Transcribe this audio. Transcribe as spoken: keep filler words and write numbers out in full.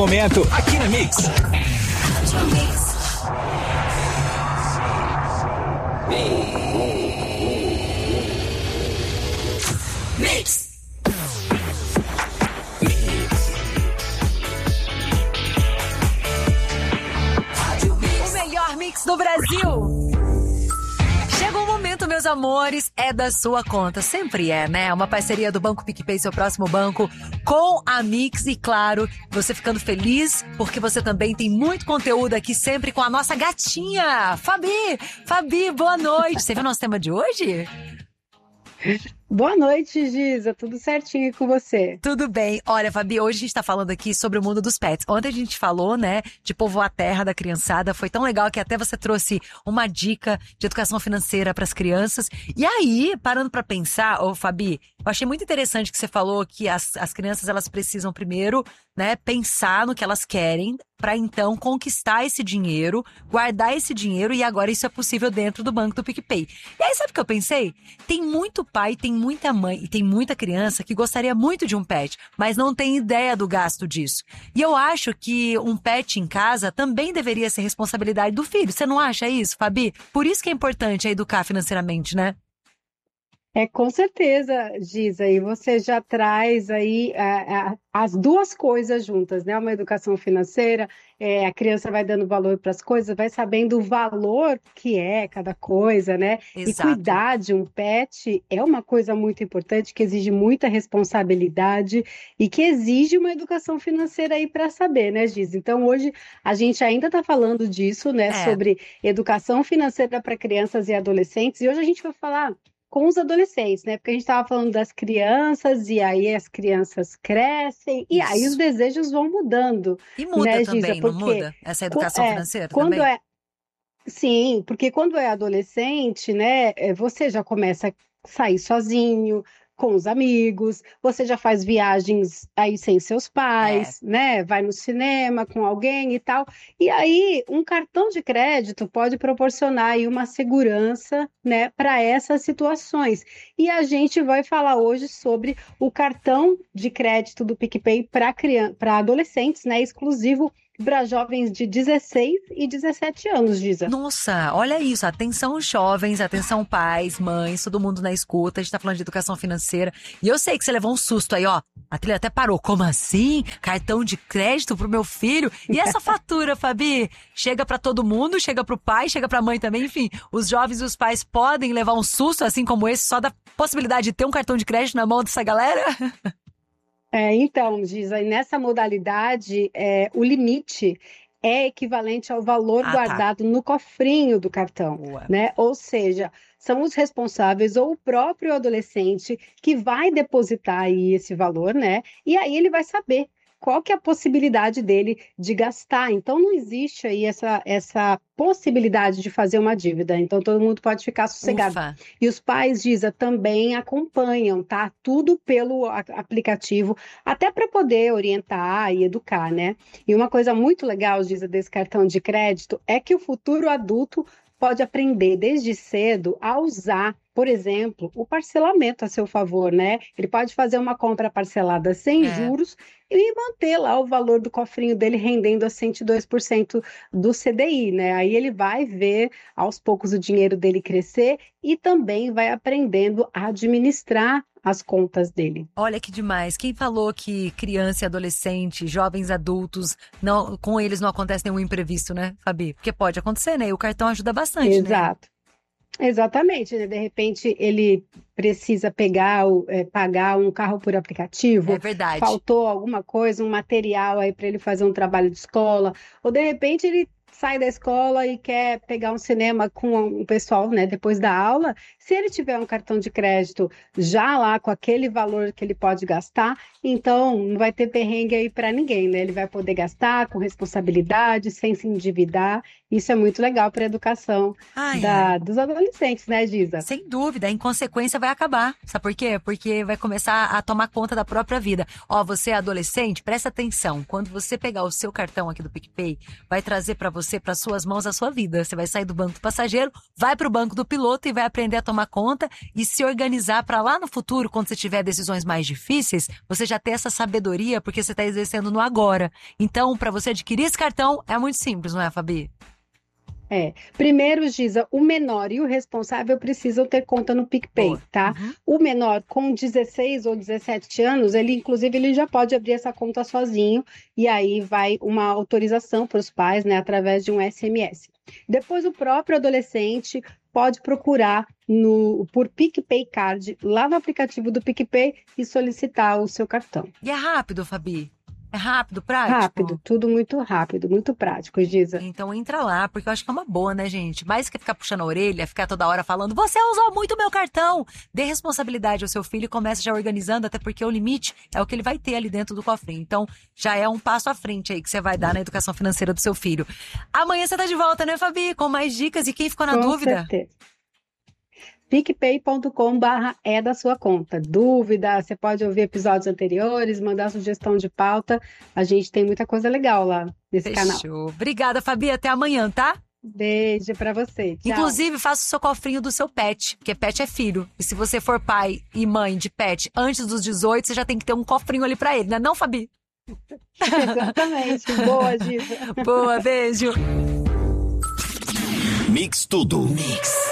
Momento aqui na Mix. Mix. O melhor mix do Brasil. Chegou o momento, meus amores, é da sua conta. Sempre é, né? Uma parceria do Banco PicPay, seu próximo banco, com a Mix. E claro, você ficando feliz, porque você também tem muito conteúdo aqui, sempre com a nossa gatinha, Fabi. Fabi, boa noite. Você viu o nosso tema de hoje? Boa noite, Giza. Tudo certinho com você? Tudo bem. Olha, Fabi, hoje a gente tá falando aqui sobre o mundo dos pets. Ontem a gente falou, né, de povoar a terra da criançada. Foi tão legal que até você trouxe uma dica de educação financeira pras crianças. E aí, parando pra pensar, ô Fabi, eu achei muito interessante que você falou que as, as crianças, elas precisam primeiro, né, pensar no que elas querem para então conquistar esse dinheiro, guardar esse dinheiro, e agora isso é possível dentro do banco do PicPay. E aí, sabe o que eu pensei? Tem muito pai, tem muita mãe e tem muita criança que gostaria muito de um pet, mas não tem ideia do gasto disso. E eu acho que um pet em casa também deveria ser responsabilidade do filho. Você não acha isso, Fabi? Por isso que é importante educar financeiramente, né? É, com certeza, Giza, e você já traz aí a, a, as duas coisas juntas, né? Uma educação financeira, é, a criança vai dando valor para as coisas, vai sabendo o valor que é cada coisa, né? Exato. E cuidar de um pet é uma coisa muito importante, que exige muita responsabilidade e que exige uma educação financeira aí para saber, né, Giza? Então, hoje a gente ainda está falando disso, né? É. Sobre educação financeira para crianças e adolescentes, e hoje a gente vai falar com os adolescentes, né? Porque a gente estava falando das crianças, e aí as crianças crescem, e aí os desejos vão mudando. E muda né, também, Giza? não Porque muda? Essa educação é, financeira quando também? é Sim, porque quando é adolescente, né, é, você já começa a sair sozinho, com os amigos, você já faz viagens aí sem seus pais, né, vai no cinema com alguém e tal. E aí, um cartão de crédito pode proporcionar aí uma segurança, né, para essas situações. E a gente vai falar hoje sobre o cartão de crédito do PicPay para criança, para adolescentes, né, exclusivo para jovens de dezesseis e dezessete anos, Giza. Nossa, olha isso. Atenção jovens, atenção pais, mães, todo mundo na escuta. A gente tá falando de educação financeira. E eu sei que você levou um susto aí, ó. A trilha até parou. Como assim? Cartão de crédito pro meu filho? E essa fatura, Fabi? Chega pra todo mundo, chega pro pai, chega pra mãe também. Enfim, os jovens e os pais podem levar um susto assim como esse só da possibilidade de ter um cartão de crédito na mão dessa galera? É, então, Giza, e nessa modalidade, é, o limite é equivalente ao valor Ah, tá. guardado no cofrinho do cartão, Boa. né? Ou seja, são os responsáveis ou o próprio adolescente que vai depositar aí esse valor, né? E aí ele vai saber qual que é a possibilidade dele de gastar. Então, não existe aí essa, essa possibilidade de fazer uma dívida. Então, todo mundo pode ficar sossegado. Ufa. E os pais, Giza, também acompanham, tá? Tudo pelo a- aplicativo, até para poder orientar e educar, né? E uma coisa muito legal, Giza, desse cartão de crédito é que o futuro adulto pode aprender desde cedo a usar, por exemplo, o parcelamento a seu favor, né? Ele pode fazer uma compra parcelada sem É. juros e manter lá o valor do cofrinho dele rendendo a cento e dois por cento do C D I, né? Aí ele vai ver aos poucos o dinheiro dele crescer e também vai aprendendo a administrar as contas dele. Olha que demais. Quem falou que criança e adolescente, jovens adultos, não, com eles não acontece nenhum imprevisto, né, Fabi? Porque pode acontecer, né? E o cartão ajuda bastante, né? Exato. Exatamente, né? De repente ele precisa pegar, o- é, pagar um carro por aplicativo, É verdade. faltou alguma coisa, um material aí para ele fazer um trabalho de escola, ou de repente ele sai da escola e quer pegar um cinema com o pessoal, né, depois da aula. Se ele tiver um cartão de crédito já lá com aquele valor que ele pode gastar, então não vai ter perrengue aí para ninguém, né? Ele vai poder gastar com responsabilidade, sem se endividar. Isso é muito legal para a educação Ai, da- ai. dos adolescentes, né, Giza? Sem dúvida, a inconsequência vai acabar. Sabe por quê? Porque vai começar a tomar conta da própria vida. Ó, você é adolescente, presta atenção. Quando você pegar o seu cartão aqui do PicPay, vai trazer pra você você, para suas mãos, a sua vida. Você vai sair do banco do passageiro, vai para o banco do piloto e vai aprender a tomar conta e se organizar para lá no futuro, quando você tiver decisões mais difíceis, você já ter essa sabedoria, porque você está exercendo no agora. Então, para você adquirir esse cartão, é muito simples, não é, Fabi? É. Primeiro, Giza, o menor e o responsável precisam ter conta no PicPay, Boa. tá? Uhum. O menor com dezesseis ou dezessete anos, ele inclusive ele já pode abrir essa conta sozinho e aí vai uma autorização para os pais, né, através de um S M S. Depois o próprio adolescente pode procurar no, por PicPay Card lá no aplicativo do PicPay e solicitar o seu cartão. E é rápido, Fabi? É rápido, prático? Rápido, tudo muito rápido, muito prático, Giza. Então entra lá, porque eu acho que é uma boa, né, gente? Mais que ficar puxando a orelha, ficar toda hora falando, você usou muito o meu cartão. Dê responsabilidade ao seu filho e comece já organizando, até porque o limite é o que ele vai ter ali dentro do cofrinho. Então já é um passo à frente aí que você vai dar na educação financeira do seu filho. Amanhã você tá de volta, né, Fabi? Com mais dicas. E quem ficou na Com dúvida? certeza. picpay ponto com barra é da sua conta. Dúvida, você pode ouvir episódios anteriores, mandar sugestão de pauta. A gente tem muita coisa legal lá nesse canal. Fechou. Obrigada, Fabi. Até amanhã, tá? Beijo pra você. Tchau. Inclusive, faça o seu cofrinho do seu pet, porque pet é filho. E se você for pai e mãe de pet antes dos dezoito, você já tem que ter um cofrinho ali pra ele, né? Não, Fabi? Exatamente. Boa, Giza. Boa, beijo. Mix tudo. Mix.